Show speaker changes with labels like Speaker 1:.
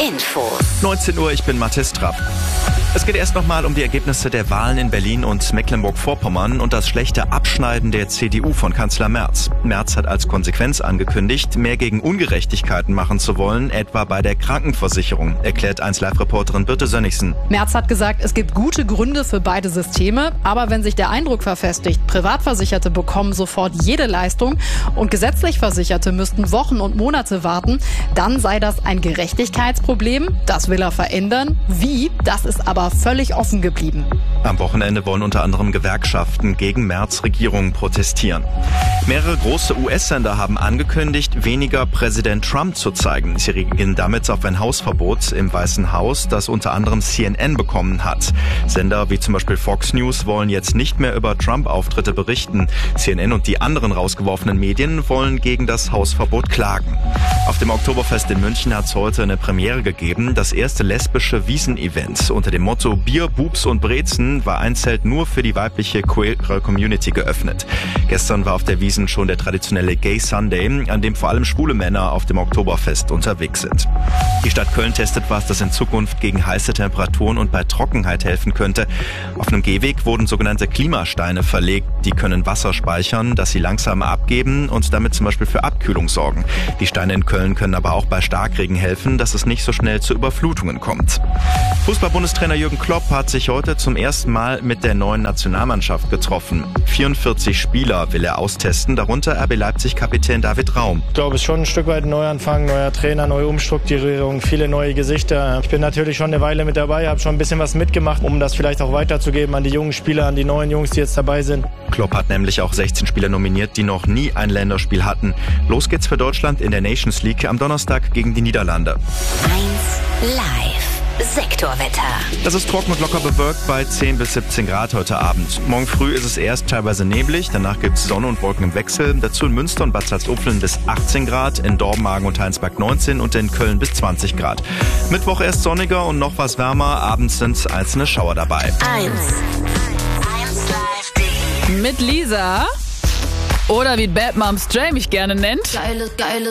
Speaker 1: Infos.
Speaker 2: 19 Uhr, ich bin Mathis Trapp. Es geht erst nochmal um die Ergebnisse der Wahlen in Berlin und Mecklenburg-Vorpommern und das schlechte Abschneiden der CDU von Kanzler Merz. Merz hat als Konsequenz angekündigt, mehr gegen Ungerechtigkeiten machen zu wollen, etwa bei der Krankenversicherung, erklärt 1Live-Reporterin Birte Sönnigsen.
Speaker 3: Merz hat gesagt, es gibt gute Gründe für beide Systeme, aber wenn sich der Eindruck verfestigt, Privatversicherte bekommen sofort jede Leistung und gesetzlich Versicherte müssten Wochen und Monate warten, dann sei das ein Gerechtigkeitsproblem. Das will er verändern. Wie? Das ist aber völlig offen geblieben.
Speaker 2: Am Wochenende wollen unter anderem Gewerkschaften gegen Merz' Regierung protestieren. Mehrere große US-Sender haben angekündigt, weniger Präsident Trump zu zeigen. Sie reagieren damit auf ein Hausverbot im Weißen Haus, das unter anderem CNN bekommen hat. Sender wie zum Beispiel Fox News wollen jetzt nicht mehr über Trump-Auftritte berichten. CNN und die anderen rausgeworfenen Medien wollen gegen das Hausverbot klagen. Auf dem Oktoberfest in München hat es heute eine Premiere gegeben. Das erste lesbische Wiesen-Event unter dem Motto Bier, Bubs und Brezen war ein Zelt nur für die weibliche queere Community geöffnet. Gestern war auf der Wiesn schon der traditionelle Gay Sunday, an dem vor allem schwule Männer auf dem Oktoberfest unterwegs sind. Die Stadt Köln testet was, das in Zukunft gegen heiße Temperaturen und bei Trockenheit helfen könnte. Auf einem Gehweg wurden sogenannte Klimasteine verlegt. Die können Wasser speichern, das sie langsam abgeben und damit zum Beispiel für Abkühlung sorgen. Die Steine in Köln können aber auch bei Starkregen helfen, dass es nicht so schnell zu Überflutungen kommt. Fußball-Bundestrainer Jürgen Klopp hat sich heute zum ersten Mal mit der neuen Nationalmannschaft getroffen. 44 Spieler will er austesten, darunter RB Leipzig-Kapitän David Raum.
Speaker 4: Ich glaube, es ist schon ein Stück weit ein Neuanfang, neuer Trainer, neue Umstrukturierung, viele neue Gesichter. Ich bin natürlich schon eine Weile mit dabei, habe schon ein bisschen was mitgemacht, um das vielleicht auch weiterzugeben an die jungen Spieler, an die neuen Jungs, die jetzt dabei sind.
Speaker 2: Klopp hat nämlich auch 16 Spieler nominiert, die noch nie ein Länderspiel hatten. Los geht's für Deutschland in der Nations League am Donnerstag gegen die Niederlande.
Speaker 1: 1 Live. Sektorwetter.
Speaker 2: Das ist trocken und locker bewölkt bei 10 bis 17 Grad heute Abend. Morgen früh ist es erst teilweise neblig, danach gibt es Sonne und Wolken im Wechsel. Dazu in Münster und Bad Salzuflen bis 18 Grad, in Dormagen und Heinsberg 19 und in Köln bis 20 Grad. Mittwoch erst sonniger und noch was wärmer, abends sind einzelne Schauer dabei.
Speaker 1: 1 Live.
Speaker 5: Mit Lisa oder wie Bad Moms Jay mich gerne nennt.
Speaker 1: Geile